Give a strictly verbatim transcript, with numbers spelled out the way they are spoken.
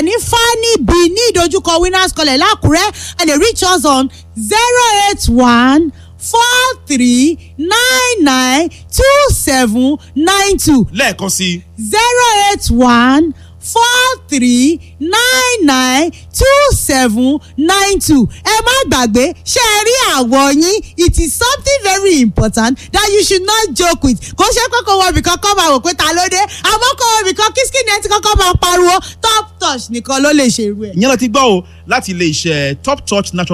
wà ní Fani B ní ìdojúkọ Winners College l'Ákúrẹ́, and they reach us on zero eight one four three nine nine two seven nine two. lẹ́ẹ̀kan sí. zero eight one four three nine nine two seven nine two. ẹ má gbàgbé ṣe é rí àwọ̀ yín, it is something very important that you should not joke with. kò ṣe pé kò wọ ibìkan kọ́ máa wò pé ta ló dé, àmọ́ kò wọ ibìkan kí skin ẹ ti kọ́kọ́ máa pariwo top touch nìkan ló lè ṣe irú ẹ̀. ìyẹn ló ti gbọ́ o láti ilé iṣẹ́ Top Touch Natural